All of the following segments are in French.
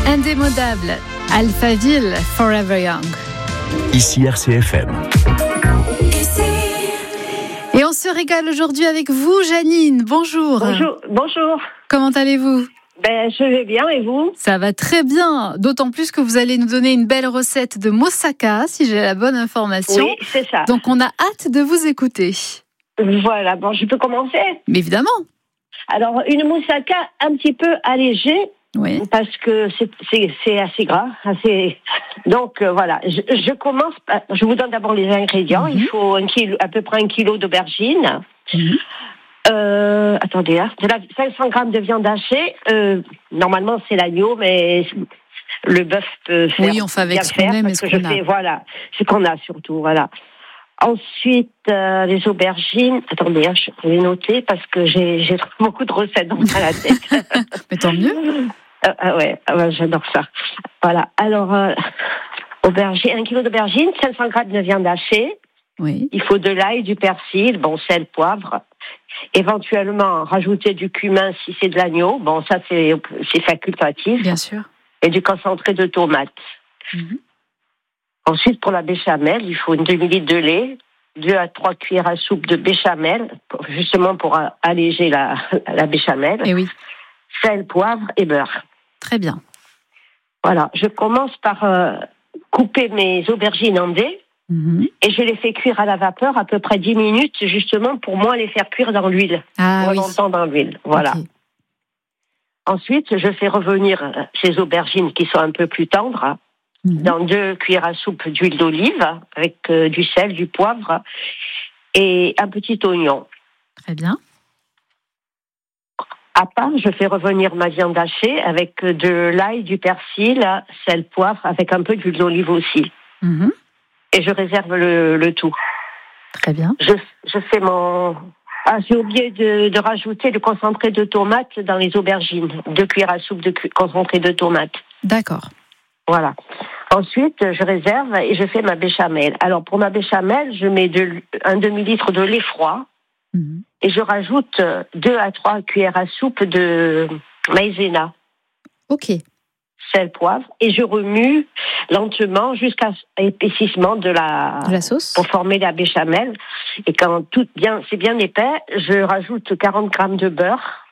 Indémodable, Alphaville, Forever Young. Ici RCFM. Et on se régale aujourd'hui avec vous, Janine. Bonjour. Bonjour. Comment allez-vous ? Je vais bien, et vous ? Ça va très bien, d'autant plus que vous allez nous donner une belle recette de moussaka, si j'ai la bonne information. Oui, c'est ça. Donc on a hâte de vous écouter. Voilà, je peux commencer ? Mais évidemment. Alors, une moussaka un petit peu allégée, Oui. parce que c'est assez gras. Donc, voilà, je commence je vous donne d'abord les ingrédients. Il faut à peu près 1 kilo d'aubergines. Attendez, de 500 grammes de viande hachée. Normalement, c'est l'agneau, mais le bœuf peut faire. Oui, on fait avec ce qu'on aime et ce qu'on a. Voilà, ce qu'on a surtout, voilà. Ensuite, les aubergines. Attendez, je vais noter parce que j'ai beaucoup de recettes dans la tête. Mais tant mieux. Ouais, j'adore ça. Voilà. Alors, 1 kilo d'aubergines, 500 grammes de viande hachée. Oui. Il faut de l'ail, du persil, sel, poivre. Éventuellement, rajouter du cumin si c'est de l'agneau. Ça, c'est facultatif. Bien sûr. Et du concentré de tomate. Ensuite, pour la béchamel, il faut une demi-litre de lait, 2 à 3 cuillères à soupe de béchamel, justement pour alléger la béchamel. Et oui. Sel, poivre et beurre. Très bien. Voilà, je commence par couper mes aubergines en dés. Et je les fais cuire à la vapeur à peu près 10 minutes, justement pour moins les faire cuire dans l'huile. Longtemps dans l'huile. Voilà. Okay. Ensuite, je fais revenir ces aubergines qui sont un peu plus tendres dans 2 cuillères à soupe d'huile d'olive avec du sel, du poivre et un petit oignon. Très bien. À part, je fais revenir ma viande hachée avec de l'ail, du persil, sel, poivre, avec un peu d'huile d'olive aussi. Et je réserve le tout. Très bien. Je fais j'ai oublié de rajouter le concentré de tomate dans les aubergines. 2 cuillères à soupe de concentré de tomate. D'accord. Voilà. Ensuite, je réserve et je fais ma béchamel. Alors, pour ma béchamel, je mets un demi-litre de lait froid. Et je rajoute 2 à 3 cuillères à soupe de maïzena. Ok. Sel, poivre, et je remue lentement jusqu'à épaississement de la sauce pour former la béchamel. Et quand c'est bien épais, je rajoute 40 grammes de beurre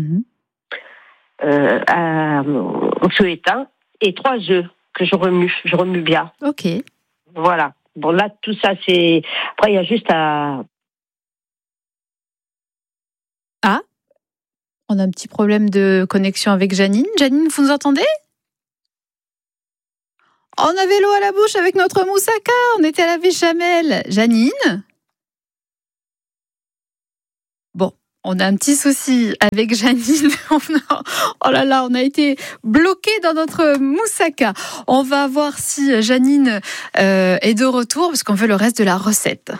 au feu éteint et 3 œufs que je remue bien. Ok. Voilà. Là, tout ça, c'est... Après, il y a juste à... Ah, on a un petit problème de connexion avec Janine. Janine, vous nous entendez ? On avait l'eau à la bouche avec notre moussaka, on était à la béchamel. Janine ? Bon, on a un petit souci avec Janine. Oh là là, on a été bloqué dans notre moussaka. On va voir si Janine est de retour, parce qu'on veut le reste de la recette.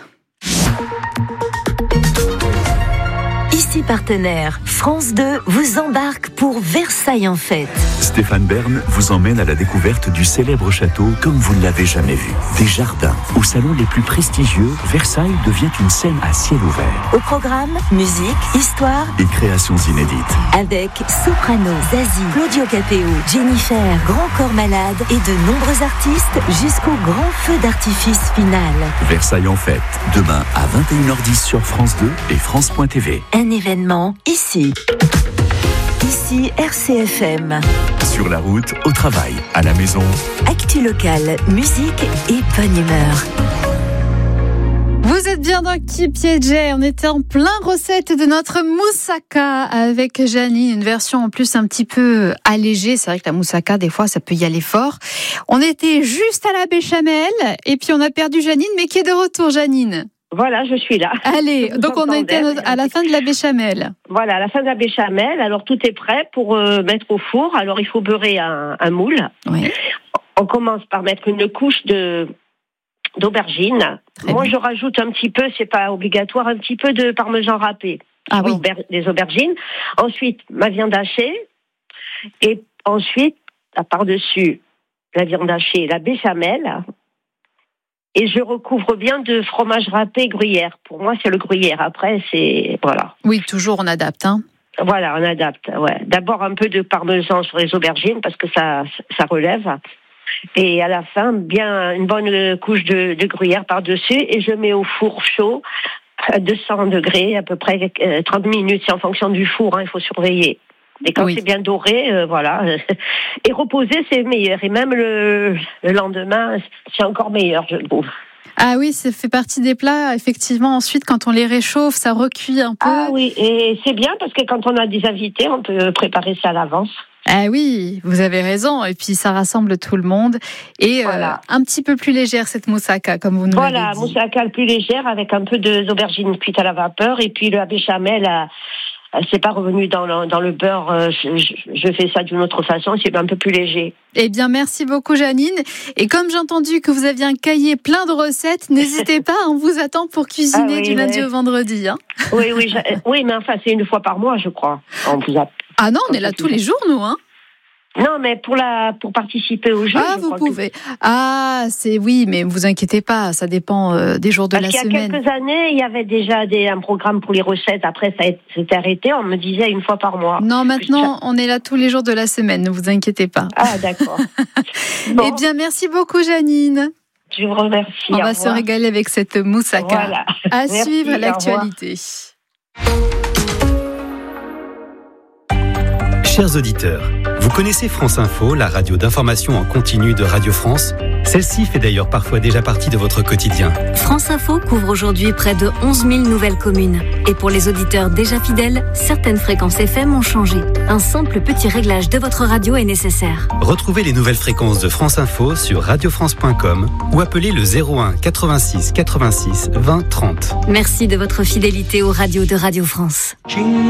Ici partenaire, France 2 vous embarque pour Versailles en fête. Stéphane Bern vous emmène à la découverte du célèbre château comme vous ne l'avez jamais vu. Des jardins, aux salons les plus prestigieux, Versailles devient une scène à ciel ouvert. Au programme, musique, histoire et créations inédites. Avec Soprano, Zazie, Claudio Capéo, Jennifer, Grand Corps Malade et de nombreux artistes jusqu'au grand feu d'artifice final. Versailles en fête, demain à 21h10 sur France 2 et France.tv. Un événement ici. Ici RCFM. Sur la route, au travail, à la maison. Actu locale, musique et bonne humeur. Vous êtes bien dans Qui Piégeait. On était en plein recette de notre moussaka avec Janine, une version en plus un petit peu allégée. C'est vrai que la moussaka, des fois, ça peut y aller fort. On était juste à la béchamel et puis on a perdu Janine, mais qui est de retour, Janine? Voilà, je suis là. Allez, donc on était à la fin de la béchamel. Voilà, à la fin de la béchamel. Alors tout est prêt pour mettre au four. Alors il faut beurrer un moule. Oui. On commence par mettre une couche d'aubergine. Moi, je rajoute un petit peu, c'est pas obligatoire, un petit peu de parmesan râpé. Ah oui. Des aubergines. Ensuite, ma viande hachée. Et ensuite, par-dessus la viande hachée, la béchamel. Et je recouvre bien de fromage râpé gruyère. Pour moi, c'est le gruyère. Après, c'est... Voilà. Oui, toujours on adapte, hein. Voilà, on adapte. Ouais. D'abord un peu de parmesan sur les aubergines parce que ça relève. Et à la fin, bien une bonne couche de gruyère par-dessus et je mets au four chaud à 200 degrés, à peu près 30 minutes. C'est en fonction du four, il faut surveiller. Et quand c'est bien doré, voilà. Et reposer, c'est meilleur. Et même le lendemain, c'est encore meilleur, je trouve. Ah oui, ça fait partie des plats. Effectivement, ensuite, quand on les réchauffe, ça recuit un peu. Ah oui, et c'est bien parce que quand on a des invités, on peut préparer ça à l'avance. Ah oui, vous avez raison. Et puis, ça rassemble tout le monde. Et voilà. Un petit peu plus légère, cette moussaka, comme vous nous l'avez dit. Voilà, moussaka plus légère avec un peu d'aubergines cuites à la vapeur. Et puis, la béchamel, c'est pas revenu dans le beurre. Je fais ça d'une autre façon, c'est un peu plus léger. Eh bien, merci beaucoup, Janine. Et comme j'ai entendu que vous aviez un cahier plein de recettes, n'hésitez pas, on vous attend pour cuisiner du lundi au vendredi. Hein. Oui, mais enfin, c'est une fois par mois, je crois. Ah non, on est là tous les jours, nous. Hein. Non, mais pour participer au jeu. Ah, vous pouvez. Ah, oui, mais vous inquiétez pas, ça dépend des jours de la semaine. Parce qu'il y a quelques années, il y avait déjà un programme pour les recettes. Après, ça s'est arrêté. On me disait une fois par mois. Non, maintenant, on est là tous les jours de la semaine. Ne vous inquiétez pas. Ah, d'accord. Bon. Eh bien, merci beaucoup, Janine. Je vous remercie. On va se régaler avec cette moussaka. Voilà. À suivre l'actualité. Chers auditeurs, vous connaissez France Info, la radio d'information en continu de Radio France. Celle-ci fait d'ailleurs parfois déjà partie de votre quotidien. France Info couvre aujourd'hui près de 11 000 nouvelles communes. Et pour les auditeurs déjà fidèles, certaines fréquences FM ont changé. Un simple petit réglage de votre radio est nécessaire. Retrouvez les nouvelles fréquences de France Info sur radiofrance.com ou appelez le 01 86 86 20 30. Merci de votre fidélité aux radios de Radio France.